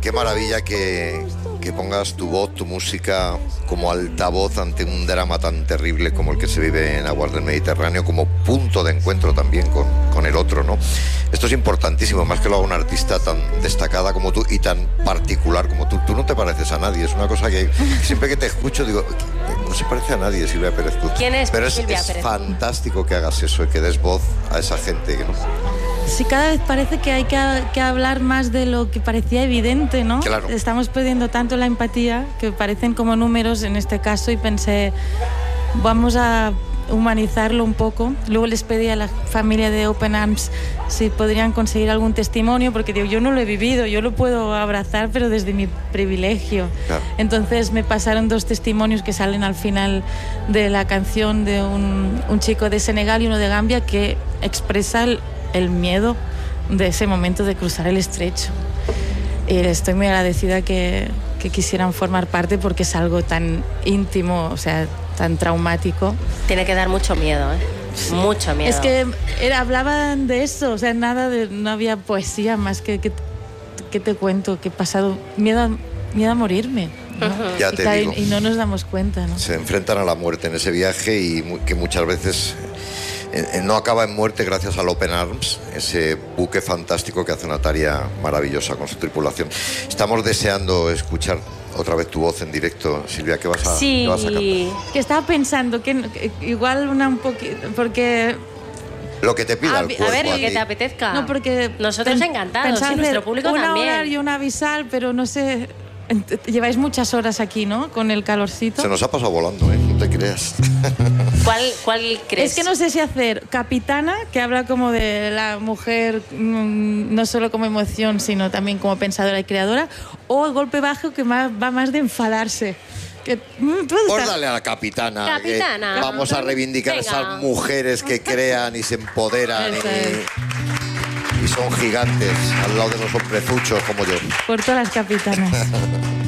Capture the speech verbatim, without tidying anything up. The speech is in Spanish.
qué maravilla que, que pongas tu voz, tu música como altavoz ante un drama tan terrible como el que se vive en aguas del Mediterráneo, como punto de encuentro también con, con el otro, ¿no? Esto es importantísimo, más que lo haga una artista tan destacada como tú y tan particular como tú. Tú no te pareces a nadie, es una cosa que siempre que te escucho digo, no se parece a nadie Silvia Pérez Cruz. ¿Quién es Pero es, Silvia es Pérez? fantástico que hagas eso y que des voz a esa gente, ¿no? Sí, cada vez parece que hay que, que hablar más de lo que parecía evidente, ¿no? Claro. Estamos perdiendo tanto la empatía que parecen como números en este caso y pensé, vamos a humanizarlo un poco. Luego les pedí a la familia de Open Arms si podrían conseguir algún testimonio, porque digo, yo no lo he vivido, yo lo puedo abrazar, pero desde mi privilegio. Claro. Entonces me pasaron dos testimonios que salen al final de la canción de un, un chico de Senegal y uno de Gambia que expresa el, el miedo de ese momento de cruzar el estrecho. Y estoy muy agradecida que, que quisieran formar parte porque es algo tan íntimo, o sea, tan traumático. Tiene que dar mucho miedo, ¿eh? Sí. Mucho miedo. Es que era, hablaban de eso, o sea, nada de, no había poesía más que, que, que te cuento, que he pasado miedo a, miedo a morirme, ¿no? Uh-huh. Ya y, te cae, digo. y no nos damos cuenta, ¿no? Se enfrentan a la muerte en ese viaje y mu- que muchas veces eh, no acaba en muerte gracias al Open Arms, ese buque fantástico que hace una tarea maravillosa con su tripulación. Estamos deseando escuchar otra vez tu voz en directo, Silvia. ¿Qué vas a, sí. ¿qué vas a cantar? Que estaba pensando que, que igual una un poquito, porque... Lo que te pida a, el cuerpo. a ver, lo a que ti. te apetezca. No, porque nosotros pen, encantados, sí, nuestro público una también. Una hora y una visal, pero no sé... Lleváis muchas horas aquí, ¿no? Con el calorcito. Se nos ha pasado volando, ¿eh? No te creas. ¿Cuál, cuál crees? Es que no sé si hacer Capitana, que habla como de la mujer, mmm, no solo como emoción, sino también como pensadora y creadora, o el Golpe Bajo, que más, va más de enfadarse. Que, mmm, Pues dale a la capitana. Capitana. Que vamos a reivindicar a esas mujeres que crean y se empoderan y, y son gigantes al lado de los hombrezuchos como yo. Por todas las capitanas.